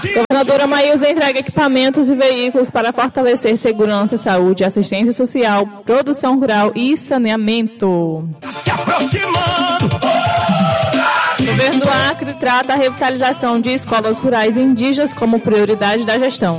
Governadora Maísa entrega equipamentos e veículos para fortalecer segurança, saúde, assistência social, produção rural e saneamento. Se aproximando. O governo do Acre trata a revitalização de escolas rurais indígenas como prioridade da gestão.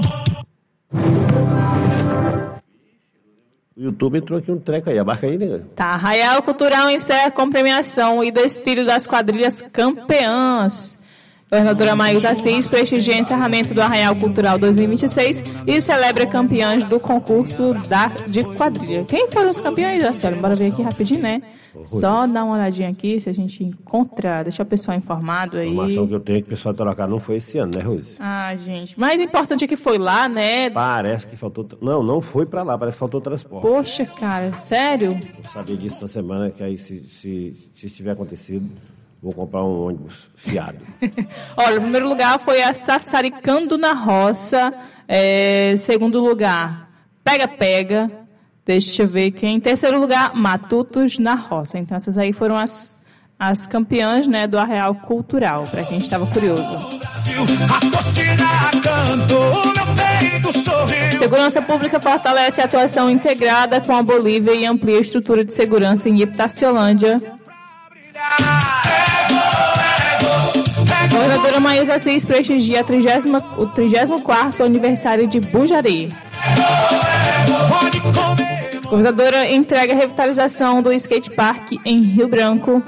O YouTube entrou aqui um treco aí, abarca aí, né? Tá, Arraial Cultural encerra com premiação e desfile das quadrilhas campeãs. Governadora Maísa Assis prestigia o encerramento do Arraial Cultural 2026 e celebra campeãs do concurso de quadrilha. Quem foram os campeões, Marcelo? Bora ver aqui rapidinho, né? Só dar uma olhadinha aqui, se a gente encontra, deixa o pessoal informado aí. A informação que eu tenho é que o pessoal de Sorocaba não foi esse ano, né, Rose? Ah, gente, mais importante é que foi lá, né? Parece que faltou... Não foi pra lá, parece que faltou transporte. Poxa, cara, sério? Eu sabia disso na semana, que aí se tiver acontecido... Vou comprar um ônibus fiado. Olha, o primeiro lugar foi a Sassaricando na Roça. Segundo lugar, Pega-Pega. Deixa eu ver quem. Em terceiro lugar, Matutos na Roça. Então, essas aí foram as campeãs, né, do Arraial Cultural, para quem estava curioso. Segurança Pública fortalece a atuação integrada com a Bolívia e amplia a estrutura de segurança em Itaciolândia. A governadora Maísa Assis prestigia o 34º aniversário de Bujari. A governadora entrega a revitalização do skate park em Rio Branco.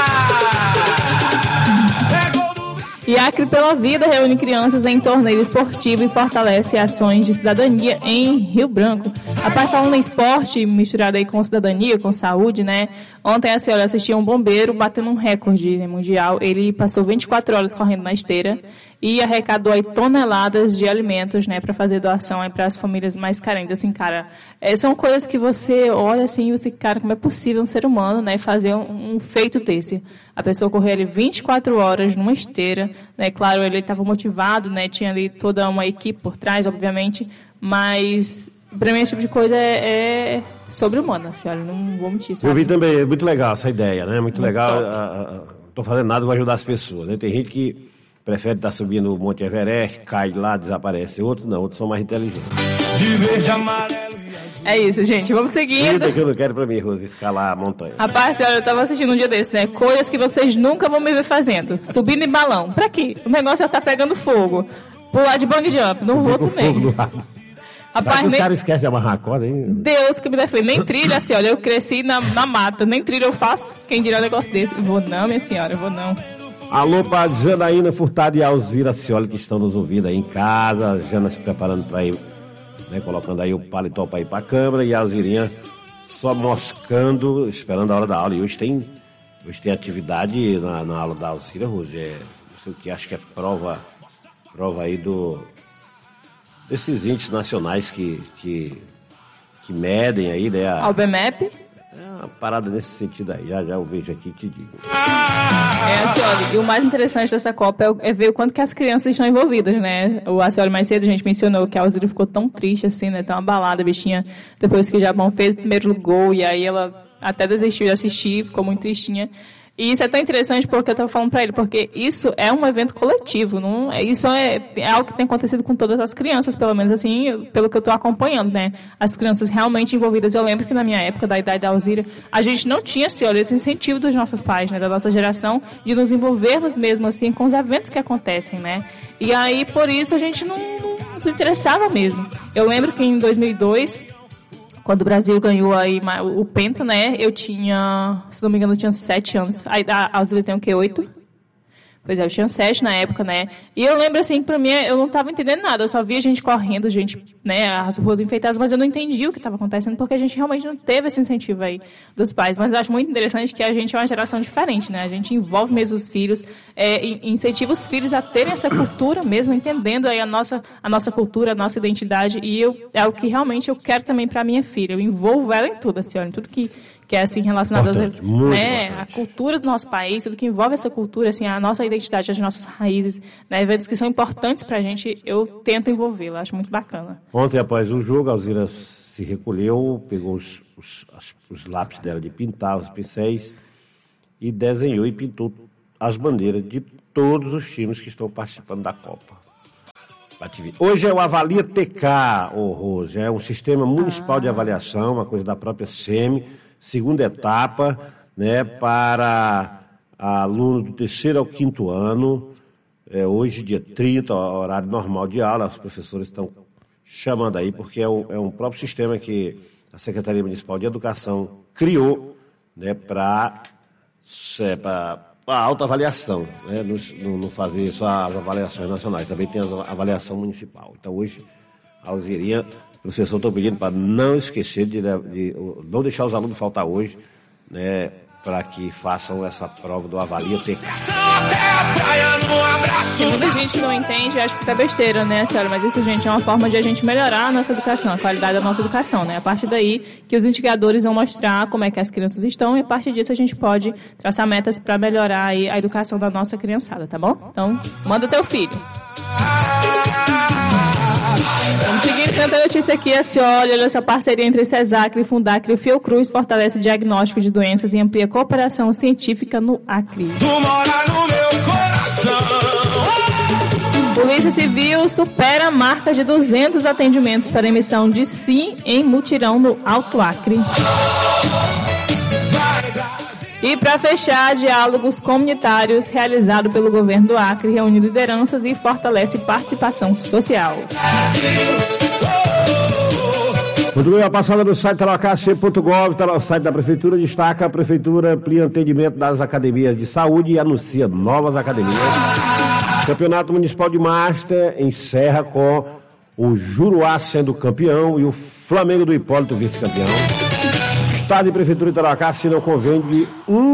E Acre pela Vida reúne crianças em torneio esportivo e fortalece ações de cidadania em Rio Branco. A parte falando em esporte, misturado aí com cidadania, com saúde, né? Ontem a senhora assistiu um bombeiro batendo um recorde, né, mundial. Ele passou 24 horas correndo na esteira e arrecadou aí toneladas de alimentos, né, para fazer doação aí para as famílias mais carentes. Assim, cara, são coisas que você olha assim e você, cara, como é possível um ser humano, né, fazer um feito desse? A pessoa correu ali 24 horas numa esteira, né? Claro, ele estava motivado, né? Tinha ali toda uma equipe por trás, obviamente, mas para mim esse tipo de coisa é sobre-humana, senhora, não vou mentir. Sabe? Eu vi também, é muito legal essa ideia, né? Muito legal. Não estou fazendo nada, vou ajudar as pessoas, né? Tem gente que prefere estar subindo o Monte Everest, cai lá, desaparece. Outros não, outros são mais inteligentes. De verde, amarelo. É isso, gente. Vamos seguindo. Tudo que eu não quero pra mim, Rose, escalar a montanha. Rapaz, eu tava assistindo um dia desse, né? Coisas que vocês nunca vão me ver fazendo. Subindo em balão. Pra quê? O negócio já tá pegando fogo. Pular de bang jump. Não vou também. Rapaz, os caras esquecem de amarrar a corda, hein? Deus que me defende. Nem trilha, assim, olha. Eu cresci na mata. Nem trilha eu faço. Quem dirá um negócio desse? Vou não, minha senhora. Vou não. Alô pra Janaína Furtado e Alzira Cioli, que estão nos ouvindo aí em casa. Jana se preparando pra ir, né, colocando aí o paletó para ir para a câmara, e a Alzirinha só moscando, esperando a hora da aula. E hoje tem atividade na aula da Alzira, Rose. Não sei o que, acho que é prova aí desses índices nacionais que medem aí, né? A UBMEP? É uma parada nesse sentido aí, já eu vejo aqui e te digo. Assim, olha, e o mais interessante dessa Copa é ver o quanto que as crianças estão envolvidas, né? A senhora mais cedo, a gente mencionou que a Alzira ficou tão triste, assim, né? Tão abalada, a bichinha, depois que o Japão fez o primeiro gol, e aí ela até desistiu de assistir, ficou muito tristinha. E isso é tão interessante porque eu estava falando para ele, porque isso é um evento coletivo, não é? Isso é algo que tem acontecido com todas as crianças, pelo menos assim, pelo que eu estou acompanhando, né? As crianças realmente envolvidas. Eu lembro que na minha época, da idade da Alzira, a gente não tinha, assim, olha, esse incentivo dos nossos pais, né? Da nossa geração, de nos envolvermos mesmo, assim, com os eventos que acontecem, né? E aí, por isso, a gente não se interessava mesmo. Eu lembro que em 2002... quando o Brasil ganhou aí o Penta, né? Eu tinha, se não me engano, eu tinha 7 anos. Aí a Alzira tem o quê? 8? Pois é, eu tinha 7 na época, né? E eu lembro, assim, que pra mim, eu não tava entendendo nada. Eu só via gente correndo, gente, né, as ruas enfeitadas, mas eu não entendi o que estava acontecendo, porque a gente realmente não teve esse incentivo aí dos pais. Mas eu acho muito interessante que a gente é uma geração diferente, né? A gente envolve mesmo os filhos, incentiva os filhos a terem essa cultura mesmo, entendendo aí a nossa cultura, a nossa identidade. E é o que realmente eu quero também pra minha filha. Eu envolvo ela em tudo, assim, olha, em tudo que é assim relacionado à cultura do nosso país, tudo que envolve essa cultura, assim, a nossa identidade, as nossas raízes, né, eventos que são importantes pra gente, eu tento envolvê-la, acho muito bacana. Ontem, após o jogo, a Alzira se recolheu, pegou os lápis dela de pintar, os pincéis, e desenhou e pintou as bandeiras de todos os times que estão participando da Copa. Hoje é o Avalia TK, Rose, é um sistema municipal de avaliação, uma coisa da própria SEMI, segunda etapa, né, para aluno do 3º ao 5º ano, hoje dia 30, horário normal de aula, os professores estão chamando aí, porque é um próprio sistema que a Secretaria Municipal de Educação criou, né, para a autoavaliação, né, não fazer só as avaliações nacionais, também tem a avaliação municipal. Então hoje, a Alzirinha, o professor está pedindo para não esquecer de não deixar os alunos faltar hoje, né, para que façam essa prova do Avalia TK. Muita gente não entende, acho que isso é besteira, né, senhora? Mas isso, gente, é uma forma de a gente melhorar a nossa educação, a qualidade da nossa educação, né? A partir daí que os indicadores vão mostrar como é que as crianças estão e a partir disso a gente pode traçar metas para melhorar aí a educação da nossa criançada, tá bom? Então, manda o teu filho. Vamos seguir com a notícia aqui, a Cioli, olha essa parceria entre Cesacre, Fundacre e Fiocruz fortalece diagnóstico de doenças e amplia cooperação científica no Acre. Tu mora no meu coração. Polícia Civil supera a marca de 200 atendimentos para emissão de sim em mutirão no Alto Acre. E para fechar, diálogos comunitários realizado pelo governo do Acre reúne lideranças e fortalece participação social. Muito bem, a passada do site tarauacá.gov, está no site da Prefeitura, destaca a Prefeitura amplia atendimento das academias de saúde e anuncia novas academias. Campeonato Municipal de Master encerra com o Juruá sendo campeão e o Flamengo do Hipólito vice-campeão. Estado e Prefeitura de Tarauacá assinam convênio de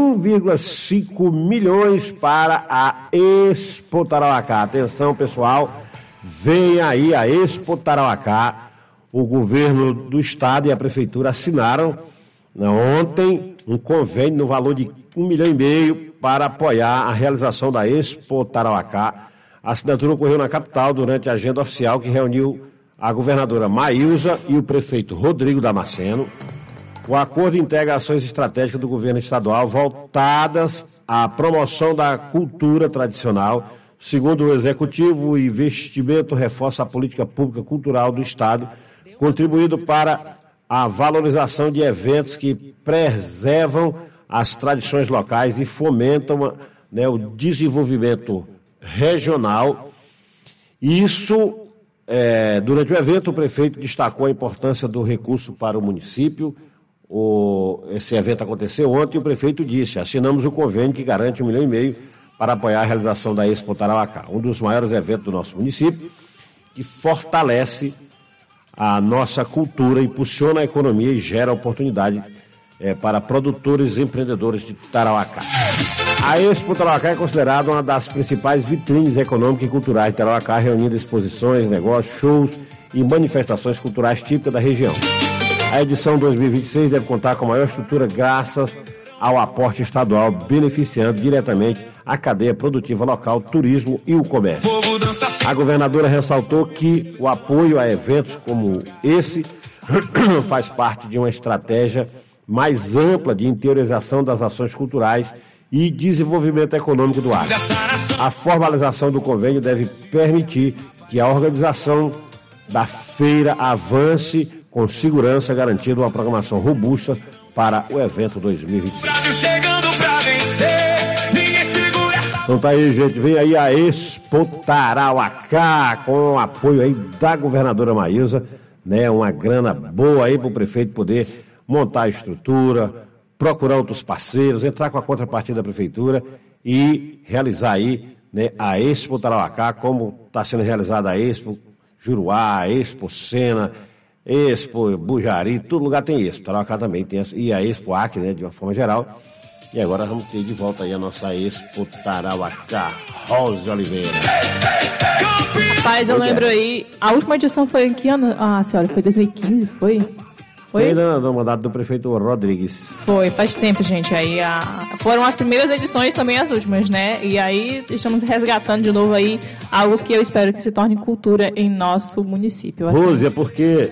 1,5 milhões para a Expo Tarauacá. Atenção, pessoal, vem aí a Expo Tarauacá. O governo do estado e a prefeitura assinaram ontem um convênio no valor de 1,5 milhão para apoiar a realização da Expo Tarauacá. A assinatura ocorreu na capital durante a agenda oficial que reuniu a governadora Maílza e o prefeito Rodrigo Damasceno. O acordo integra ações estratégicas do governo estadual voltadas à promoção da cultura tradicional. Segundo o executivo, o investimento reforça a política pública cultural do estado, contribuindo para a valorização de eventos que preservam as tradições locais e fomentam, né, o desenvolvimento regional. Isso, durante o evento, o prefeito destacou a importância do recurso para o município. Esse evento aconteceu ontem e o prefeito disse: assinamos o convênio que garante 1,5 milhão para apoiar a realização da Expo Tarauacá, um dos maiores eventos do nosso município, que fortalece a nossa cultura, impulsiona a economia e gera oportunidade para produtores e empreendedores de Tarauacá. A Expo Tarauacá é considerada uma das principais vitrines econômicas e culturais de Tarauacá, reunindo exposições, negócios, shows e manifestações culturais típicas da região. A edição 2026 deve contar com a maior estrutura graças ao aporte estadual, beneficiando diretamente a cadeia produtiva local, turismo e o comércio. A governadora ressaltou que o apoio a eventos como esse faz parte de uma estratégia mais ampla de interiorização das ações culturais e desenvolvimento econômico do Acre. A formalização do convênio deve permitir que a organização da feira avance com segurança, garantindo uma programação robusta para o evento 2025. Então tá aí, gente, vem aí a Expo Tarauacá com o apoio aí da governadora Maílza, né? Uma grana boa aí para o prefeito poder montar a estrutura, procurar outros parceiros, entrar com a contrapartida da prefeitura e realizar aí, né, a Expo Tarauacá, como está sendo realizada a Expo Juruá, a Expo Sena, Expo Bujari, todo lugar tem Expo, Tarauacá também tem, e a Expo Acre, né, de uma forma geral. E agora vamos ter de volta aí a nossa Expo Tarauacá. Rose Oliveira. Rapaz, eu lembro aí, a última edição foi em que ano? Ah, senhora, foi 2015, foi? Foi no mandato do prefeito Rodrigues. Foi, faz tempo, gente. Aí foram as primeiras edições, também as últimas, né? E aí estamos resgatando de novo aí algo que eu espero que se torne cultura em nosso município. Assim. Rose, é porque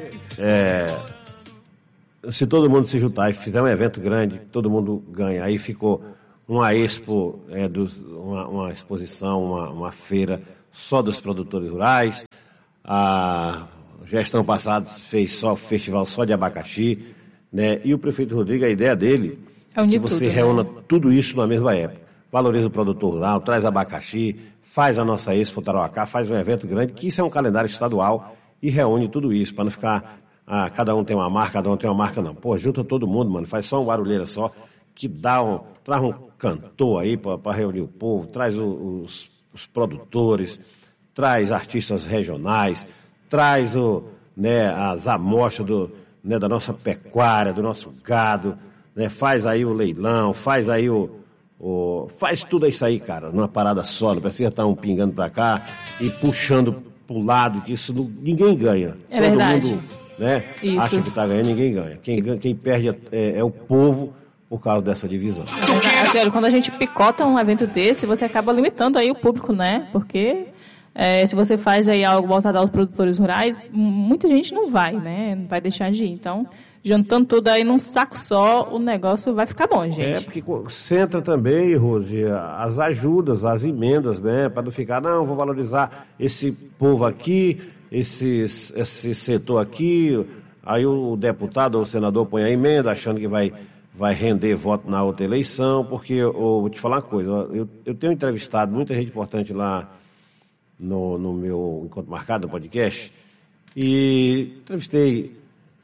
se todo mundo se juntar e fizer um evento grande, todo mundo ganha. Aí ficou uma expo, uma exposição, uma feira só dos produtores rurais. A gestão passada fez só festival só de abacaxi, né? E o prefeito Rodrigo, a ideia dele é que você reúna tudo isso na mesma época. Valoriza o produtor rural, traz abacaxi, faz a nossa Expo Tarauacá, faz um evento grande, que isso é um calendário estadual e reúne tudo isso, para não ficar, cada um tem uma marca, cada um tem uma marca, não. Pô, junta todo mundo, mano, faz só um barulheira só, que traz um cantor aí para reunir o povo, traz os produtores, traz artistas regionais, traz as amostras da nossa pecuária, do nosso gado, né? Faz aí o leilão, faz aí faz tudo isso aí, cara, numa parada só, não precisa estar um pingando pra cá e puxando pro lado, que isso ninguém ganha. É todo verdade. Mundo, né, acha que tá ganhando, ninguém ganha. Quem perde é o povo por causa dessa divisão. Quando a gente picota um evento desse, você acaba limitando aí o público, né? Porque se você faz aí algo voltado aos produtores rurais, muita gente não vai, né? Não vai deixar de ir. Então, juntando tudo aí num saco só, o negócio vai ficar bom, gente. Porque centra também, Rose, as ajudas, as emendas, né? Para não ficar, vou valorizar esse povo aqui, esse setor aqui, aí o deputado ou o senador põe a emenda achando que vai render voto na outra eleição, porque eu vou te falar uma coisa, eu tenho entrevistado muita gente importante lá no meu Encontro Marcado, no podcast, e entrevistei,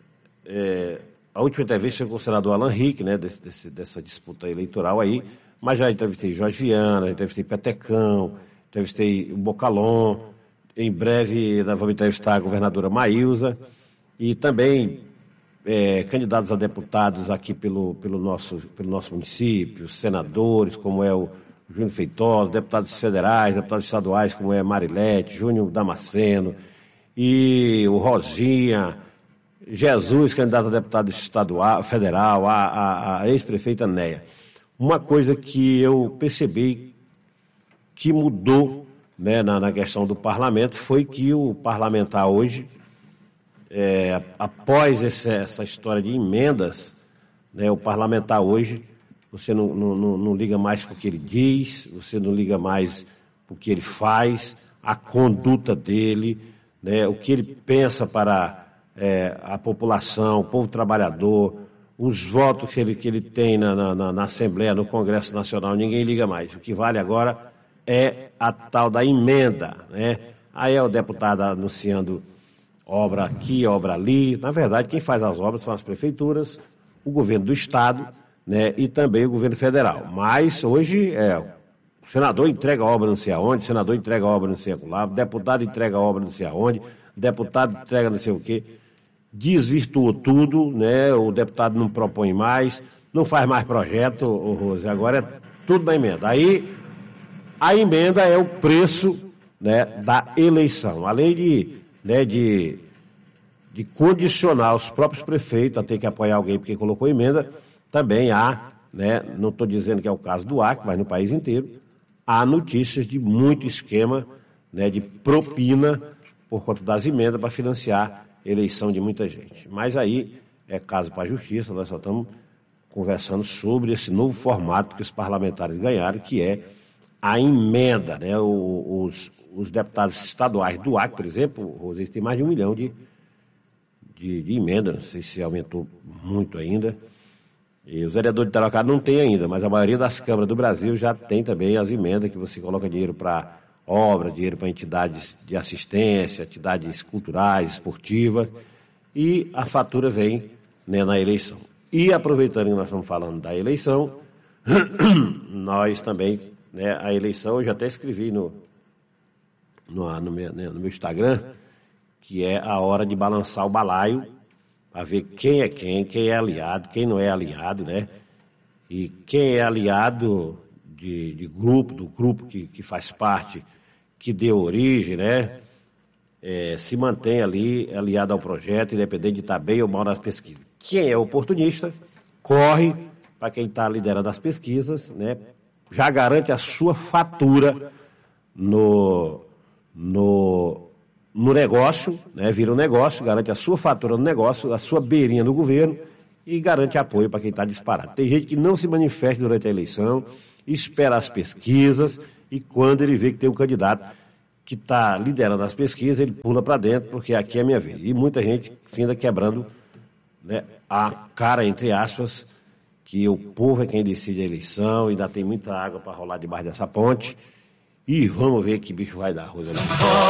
a última entrevista foi com o senador Alan Rick, né, dessa disputa eleitoral aí, mas já entrevistei Jorge Viana, entrevistei Petecão, entrevistei o Bocalon, em breve nós vamos entrevistar a governadora Maílza, e também candidatos a deputados aqui pelo nosso município, senadores, como é o Júnior Feitosa, deputados federais, deputados estaduais, como é Marilete, Júnior Damasceno, e o Rosinha, Jesus, candidato a deputado federal, a ex-prefeita Néia. Uma coisa que eu percebi que mudou, né, na questão do parlamento foi que o parlamentar hoje, após essa história de emendas, né, o parlamentar hoje, você não liga mais para o que ele diz, você não liga mais para o que ele faz, a conduta dele, né, o que ele pensa para a população, o povo trabalhador, os votos que ele tem na Assembleia, no Congresso Nacional, ninguém liga mais. O que vale agora é a tal da emenda, né? Aí é o deputado anunciando obra aqui, obra ali. Na verdade, quem faz as obras são as prefeituras, o governo do Estado, né, e também o governo federal. Mas hoje o senador entrega a obra não sei aonde, o senador entrega a obra não sei acolá, o deputado entrega a obra não sei aonde, o deputado entrega não sei o quê. Desvirtuou tudo, né? O deputado não propõe mais, não faz mais projeto, Rose, agora é tudo na emenda. Aí a emenda é o preço, né, da eleição. Além de condicionar os próprios prefeitos a ter que apoiar alguém porque colocou emenda, também há, né, não estou dizendo que é o caso do Acre, mas no país inteiro, há notícias de muito esquema, né, de propina por conta das emendas para financiar a eleição de muita gente. Mas aí é caso para a justiça, nós só estamos conversando sobre esse novo formato que os parlamentares ganharam, que é a emenda, né? Os deputados estaduais do Acre, por exemplo, Rosê, tem mais de 1 milhão de emenda, não sei se aumentou muito ainda. E os vereadores de Tarauacá não tem ainda, mas a maioria das câmaras do Brasil já tem também as emendas, que você coloca dinheiro para obra, dinheiro para entidades de assistência, entidades culturais, esportivas, e a fatura vem, né, na eleição. E aproveitando que nós estamos falando da eleição, nós também, né, a eleição, eu já até escrevi no meu Instagram, que é a hora de balançar o balaio, para ver quem é aliado, quem não é aliado, né? E quem é aliado do grupo que faz parte, que deu origem, né? Se mantém ali aliado ao projeto, independente de estar bem ou mal nas pesquisas. Quem é oportunista, corre para quem está liderando as pesquisas, né? Já garante a sua fatura no negócio, né? Vira um negócio, garante a sua fatura no negócio, a sua beirinha no governo e garante apoio para quem está disparado. Tem gente que não se manifesta durante a eleição, espera as pesquisas e quando ele vê que tem um candidato que está liderando as pesquisas, ele pula para dentro, porque aqui é a minha vez. E muita gente ainda quebrando, né, a cara, entre aspas, que o povo é quem decide a eleição, ainda tem muita água para rolar debaixo dessa ponte. E vamos ver que bicho vai dar, Roseli.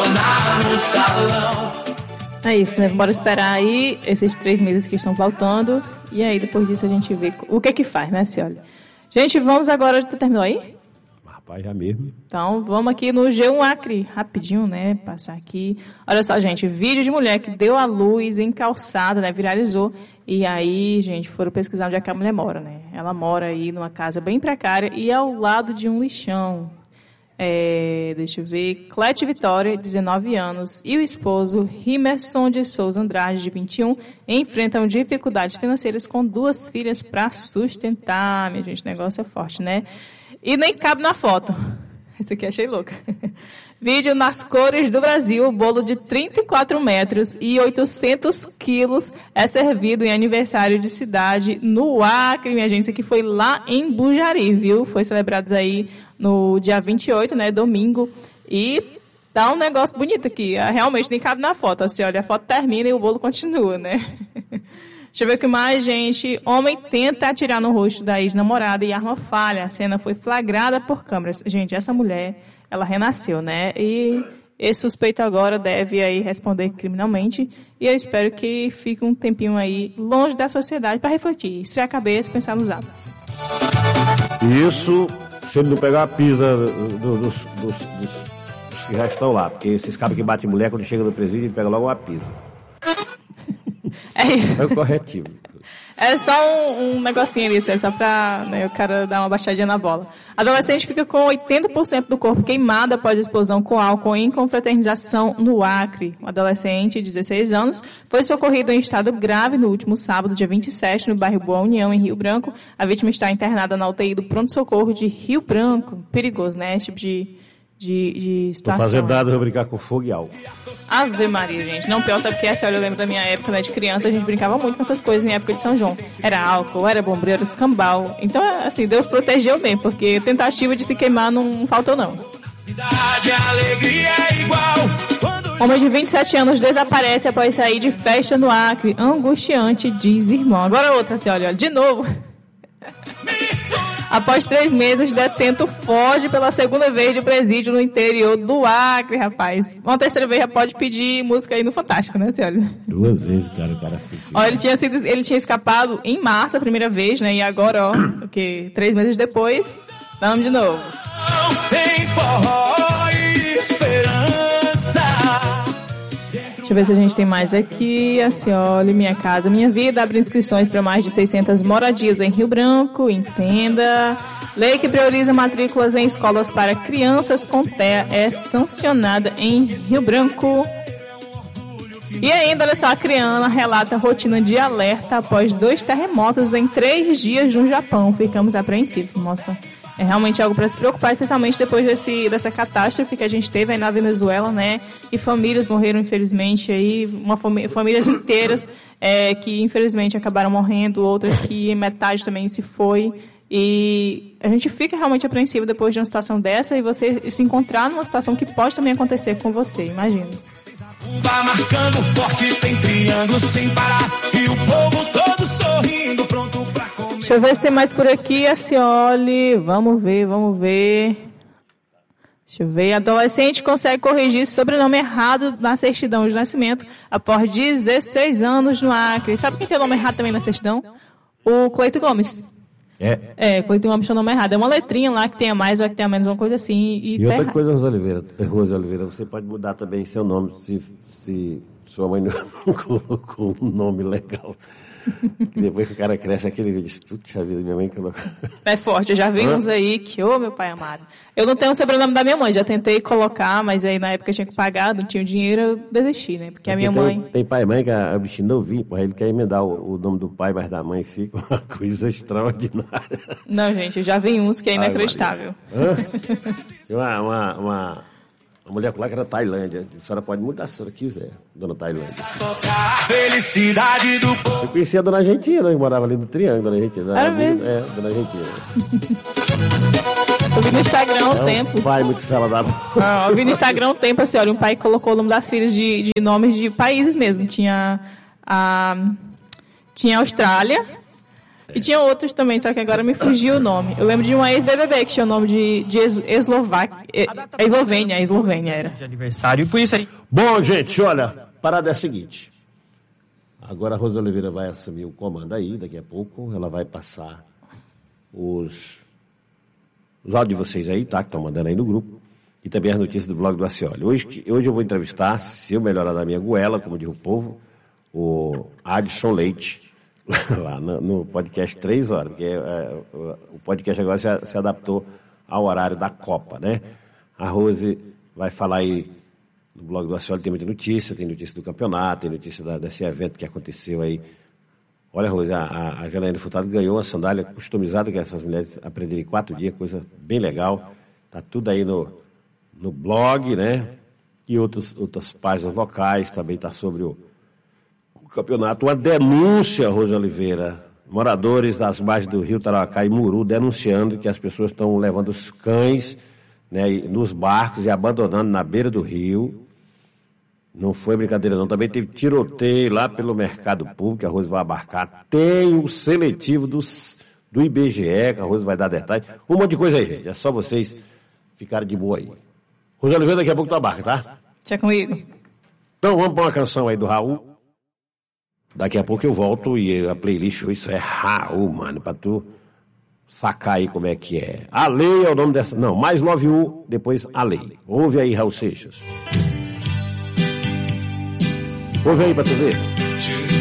É isso, né? Bora esperar aí esses 3 meses que estão faltando. E aí, depois disso, a gente vê o que faz, né, Cioli? Gente, vamos agora... Tu terminou aí? Rapaz, já mesmo. Então, vamos aqui no G1 Acre, rapidinho, né, passar aqui. Olha só, gente, vídeo de mulher que deu à luz em calçada, né, viralizou. E aí, gente, foram pesquisar onde é que a mulher mora, né? Ela mora aí numa casa bem precária e ao lado de um lixão. Deixa eu ver, Clete Vitória, 19 anos, e o esposo Rimerson de Souza Andrade, de 21, enfrentam dificuldades financeiras com 2 filhas para sustentar. Minha gente, o negócio é forte, né? E nem cabe na foto. Isso aqui achei louca. Vídeo nas cores do Brasil, bolo de 34 metros e 800 quilos é servido em aniversário de cidade no Acre, minha gente. Isso aqui foi lá em Bujari, viu? Foi celebrado aí no dia 28, né, domingo. E tá um negócio bonito aqui. Realmente nem cabe na foto. Assim, olha, a foto termina e o bolo continua, né? Deixa eu ver o que mais, gente. Homem tenta atirar no rosto da ex-namorada e arma falha. A cena foi flagrada por câmeras. Gente, essa mulher, ela renasceu, né? E esse suspeito agora deve aí responder criminalmente. E eu espero que fique um tempinho aí longe da sociedade para refletir, esfriar a cabeça e pensar nos atos. Isso, se ele não pegar a pisa dos que já estão lá. Porque esses cabos que batem mulher, quando chega no presídio, ele pega logo uma pisa. É o corretivo. É só um negocinho ali, é só pra, né, o cara dar uma baixadinha na bola. Adolescente fica com 80% do corpo queimado após explosão com álcool em confraternização no Acre. Um adolescente de 16 anos foi socorrido em estado grave no último sábado, dia 27, no bairro Boa União, em Rio Branco. A vítima está internada na UTI do pronto-socorro de Rio Branco. Perigoso, né? Esse tipo de situação. Tô fazendo nada pra brincar com fogo e álcool. Ave Maria, gente. Não, pior, sabe o que é? Se eu lembro da minha época, né, de criança, a gente brincava muito com essas coisas em época de São João. Era álcool, era bombril, era escambau. Então, assim, Deus protegeu bem, porque tentativa de se queimar não faltou, não. Homem de 27 anos desaparece após sair de festa no Acre. Angustiante, diz irmão. Agora outra, assim, olha, de novo. Após 3 meses, detento foge pela 2ª vez de presídio no interior do Acre, rapaz. Uma 3ª vez já pode pedir música aí no Fantástico, né, senhora? 2 vezes, cara, o cara fez. Ó, ele tinha escapado em março a primeira vez, né? E agora, ó, o quê? 3 meses depois, vamos de novo. Tem forró e esperança. Deixa eu ver se a gente tem mais aqui. Assim, olha, Minha Casa Minha Vida abre inscrições para mais de 600 moradias em Rio Branco. Entenda. Lei que prioriza matrículas em escolas para crianças com TEA é sancionada em Rio Branco. E ainda, olha só, a Criana relata rotina de alerta após 2 terremotos em 3 dias no Japão. Ficamos apreensivos, moça. É realmente algo para se preocupar, especialmente depois dessa catástrofe que a gente teve aí na Venezuela, né? E famílias morreram, infelizmente, aí, famílias inteiras que, infelizmente, acabaram morrendo, outras que metade também se foi. E a gente fica realmente apreensivo depois de uma situação dessa e você se encontrar numa situação que pode também acontecer com você, imagina. Marcando forte, tem triângulo sem parar e o povo todo sorrindo, pronto pra comer. Deixa eu ver se tem mais por aqui, a Cioli. Vamos ver. Deixa eu ver. Adolescente consegue corrigir sobrenome errado na certidão de nascimento após 16 anos no Acre. Sabe quem tem o nome errado também na certidão? O Cleito Gomes. Cleito Gomes tem o nome errado. É uma letrinha lá que tenha mais ou que tenha menos, uma coisa assim. E outra coisa, Rose Oliveira, você pode mudar também seu nome se sua mãe não colocou um nome legal. Que depois que o cara cresce aquele vídeo, diz, puxa vida, minha mãe colocou. É forte, eu já vi uns aí que, meu pai amado. Eu não tenho o sobrenome da minha mãe, já tentei colocar, mas aí na época eu tinha que pagar, não tinha o dinheiro, eu desisti, né? Porque a minha mãe... Tem pai e mãe que a bichinha novinha, porra, ele quer emendar o nome do pai, mas da mãe fica uma coisa extraordinária. Não, gente, eu já vi uns que é inacreditável. Uma mulher lá que era Tailândia. A senhora pode mudar se a senhora quiser, dona Tailândia. Felicidade do povo. Eu conhecia a dona Argentina, que morava ali no Triângulo, dona Argentina. Era mesmo? Dona Argentina. Eu vi no Instagram um tempo. Vai muito fela da... Eu vi no Instagram um tempo, assim, olha, um pai colocou o nome das filhas de nomes de países mesmo. Tinha a Austrália e tinha outros também, só que agora me fugiu o nome. Eu lembro de uma ex-BBB que tinha o nome de Eslovênia era. De aniversário, e por isso aí. Bom, gente, olha, a parada é a seguinte. Agora a Rosa Oliveira vai assumir o comando aí, daqui a pouco. Ela vai passar os áudios de vocês aí, tá? Que estão mandando aí no grupo. E também as notícias do blog do Acioli. Hoje eu vou entrevistar, se eu melhorar da minha goela, como diz o povo, o Adson Leite, lá no podcast 3 horas, porque o podcast agora se adaptou ao horário da Copa, né? A Rose vai falar aí no blog do Acioli, tem muita notícia, tem notícia do campeonato, tem notícia desse evento que aconteceu aí. Olha, Rose, a Janaína Furtado ganhou uma sandália customizada que essas mulheres aprenderam em 4 dias, coisa bem legal. Tá tudo aí no blog, né? E outras páginas locais, também tá sobre o campeonato. Uma denúncia, Rosa Oliveira, moradores das margens do Rio Tarauacá e Muru denunciando que as pessoas estão levando os cães, né, nos barcos e abandonando na beira do rio. Não foi brincadeira não, também teve tiroteio lá pelo mercado público, que a Rose vai abarcar. Tem o seletivo do IBGE, que a Rose vai dar detalhes. Um monte de coisa aí, gente, é só vocês ficarem de boa aí. Rose Oliveira, daqui a pouco tu abarca, tá? Deixa comigo. Então vamos para uma canção aí do Raul. Daqui a pouco eu volto e a playlist, isso é Raul, mano, pra tu sacar aí como é que é. A Lei é o nome dessa... Não, mais Love You, depois A Lei. Ouve aí, Raul Seixas. Ouve aí pra tu ver.